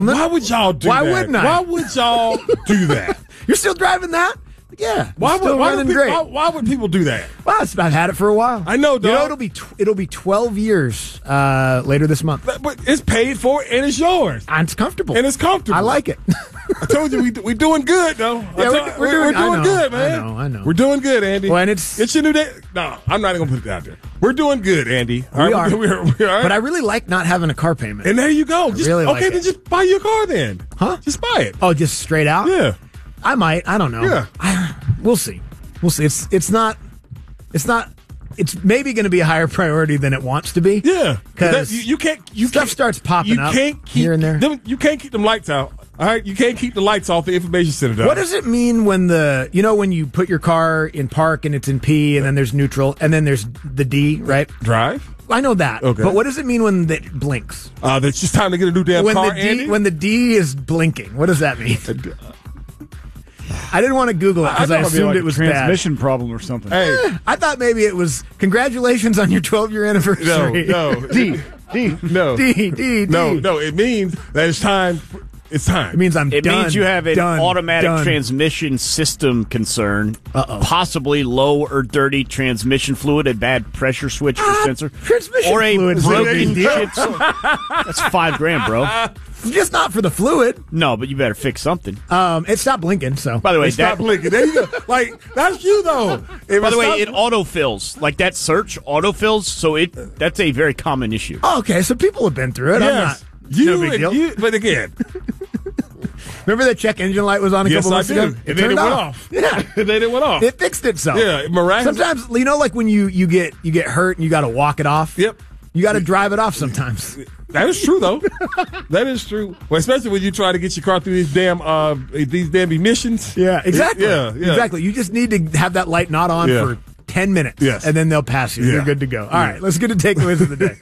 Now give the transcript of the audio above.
Why would y'all do that? Why wouldn't I? Why would y'all do that? You're still driving that? Yeah. Why would people do that? Well, I've had it for a while. I know, dog. It'll be 12 years later this month. But it's paid for and it's yours. And it's comfortable. And it's comfortable. I like it. I told you we're doing good, though. Yeah, we're doing good, man. I know. We're doing good, Andy. Well, and it's your new day. No, I'm not even going to put it out there. We're doing good, Andy. We are. We are. But I really like not having a car payment. And there you go. Then just buy your car then. Huh? Just buy it. Oh, just straight out? Yeah. I might. I don't know. Yeah. We'll see. It's maybe going to be a higher priority than it wants to be. Yeah. Because stuff starts popping up here and there. You can't keep them lights out. All right, you can't keep the lights off the information center. Dog. What does it mean when when you put your car in park and it's in P and then there's neutral and then there's the D, right? Drive? I know that. Okay. But what does it mean when it blinks? It's just time to get a new damn car, Andy. When the D is blinking, what does that mean? I didn't want to Google it because I assumed it was a transmission problem or something. Hey, I thought maybe it was congratulations on your 12-year anniversary. No. D. No. D. No. It means that it's time. It's time. It means It means you have an automatic transmission system concern. Possibly low or dirty transmission fluid, a bad pressure switch or sensor. Transmission or a fluid broken shit. That's $5,000, bro. Just not for the fluid. No, but you better fix something. It stopped blinking, so. By the way, stop blinking. There you go. Like, that's you, though. By the way, it autofills. Like that search autofills, so that's a very common issue. Oh, okay, so people have been through it. Yes. No big deal. But again. Remember that check engine light was on a couple months ago? And then it went off. Yeah. And then it went off. It fixed itself. Yeah, miraculous. Sometimes, like when you get hurt and you got to walk it off? Yep. You got to drive it off sometimes. That is true, though. That is true. Well, especially when you try to get your car through these damn emissions. Yeah, exactly. Yeah. Exactly. You just need to have that light not on for 10 minutes. Yes. And then they'll pass you. Yeah. You're good to go. All right, let's get to takeaways of the day.